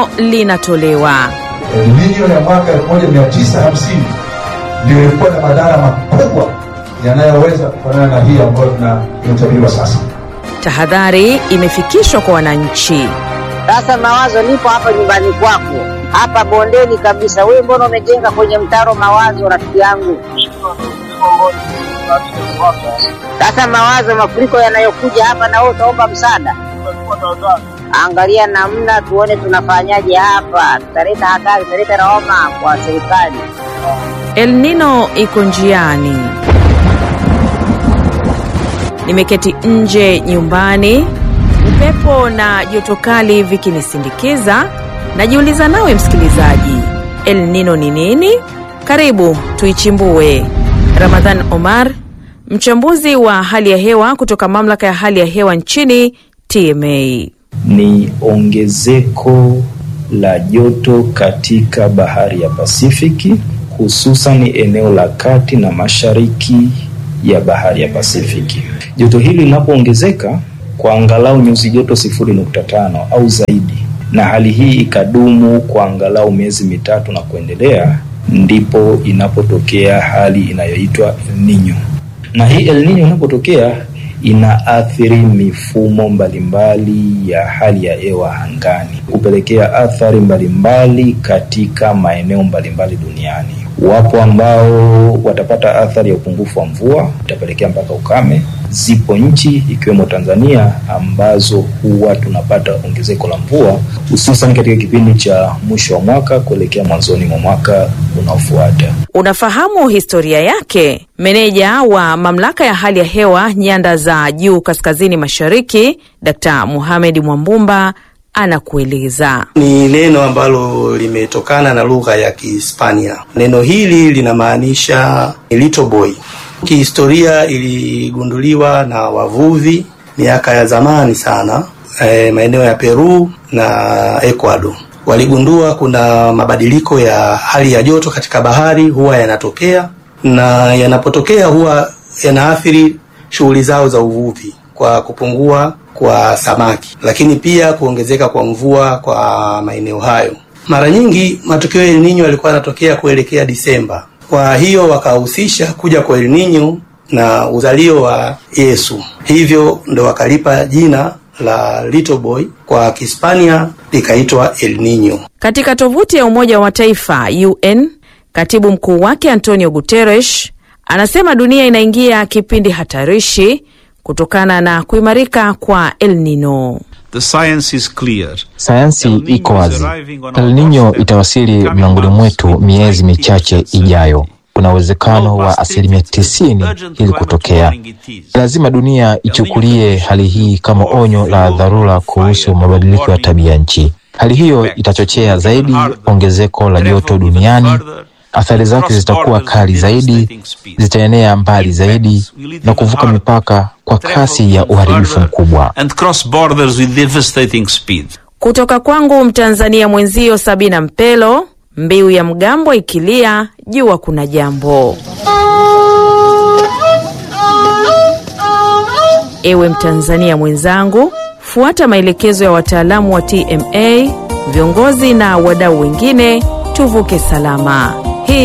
Nino linatolewa. El Nino ya mwaka 1950 ndio ilikuwa na madhara makubwa yanayoweza kufanana na hii ambayo tunayotabiriwa sasa. Tahadhari imefikishwa kwa wananchi. Sasa Mawazo, nipo hapa nyumbani kwako, hapa bondeni kabisa. Wewe mbona umejenga kwenye mtaro Mawazo, rafiki yangu? Sasa Mawazo, mafuriko yanayokuja hapa na wewe utaomba msaada. Angalia namna tuone tunafanyaje hapa. Tutaleta hatari, tutaleta lawama kwa serikali. El Nino iko njiani. Nimeketi nje nyumbani, upepo na joto kali vikinisindikiza. Najiuliza nawe msikilizaji, El Nino ni nini? Karibu tuichimbue. Ramadhan Omar, mchambuzi wa hali ya hewa kutoka mamlaka ya hali ya hewa nchini TMA. Ni ongezeko la joto katika bahari ya Pasifiki, hususan eneo la kati na mashariki ya bahari ya Pasifiki. Joto hili linapoongezeka kwa angalau nyuzi joto 0.5 au zaidi, na hali hii ikadumu kwa angalau miezi 3 na kuendelea, ndipo inapotokea hali inayoitwa El Nino. Na hii El Nino inapotokea inaathiri mifumo mbalimbali ya hali ya hewa angani, kupelekea athari mbalimbali katika maeneo mbalimbali duniani. Wapo ambao watapata athari ya upungufu wa mvua, itapelekea mpaka ukame. Zipo nchi ikiwemo Tanzania ambazo huwa tunapata ongezeko la mvua, hususan katika kipindi cha mwisho wa mwaka kuelekea mwanzoni mwa mwaka unaofuata. Unafahamu historia yake? Meneja wa mamlaka ya hali ya hewa nyanda za juu kaskazini mashariki, Dr. Mohamed Mwambumba, anakueleza. Ni neno ambalo limetokana na lugha ya Kihispania. Neno hili linamaanisha little boy. Kihistoria iligunduliwa na wavuvi miaka ya zamani sana, maeneo ya Peru na Ecuador. Waligundua kuna mabadiliko ya hali ya joto katika bahari huwa yanatokea, na yanapotokea huwa yanaathiri shughuli zao za uvuvi kwa kupungua kwa samaki, lakini pia kuongezeka kwa mvua kwa maeneo hayo. Mara nyingi matukio ya El Nino yalikuwa yanatokea kuelekea Disemba. Kwa hiyo wakahusisha kuja kwa El Nino na uzalio wa Yesu. Hivyo ndo wakalipa jina la little boy, kwa Kihispania likaitwa El Nino. Katika tovuti ya Umoja wa Mataifa UN, katibu mkuu wake Antonio Guterres anasema dunia inaingia kipindi hatarishi kutokana na kuimarika kwa El Nino. Sayansi iko wazi. El Nino itawasili mlangoni mwetu miezi michache ijayo. Kuna uwezekano wa 90% ili kutokea. Lazima dunia ichukulie hali hii kama onyo la dharura kuhusu mabadiliko ya tabia nchi. Hali hiyo itachochea zaidi ongezeko la joto duniani. Athari zake zitakuwa kali zaidi, zitaenea mbali zaidi na kuvuka mipaka kwa kasi ya uharibifu mkubwa. Kutoka kwangu Mtanzania mwenzio Sabina Mpelo, mbiu ya mgambo ikilia, jua kuna jambo. Ewe Mtanzania mwenzangu, fuata maelekezo ya wataalamu wa TMA, viongozi na wadau wengine, tuvuke salama.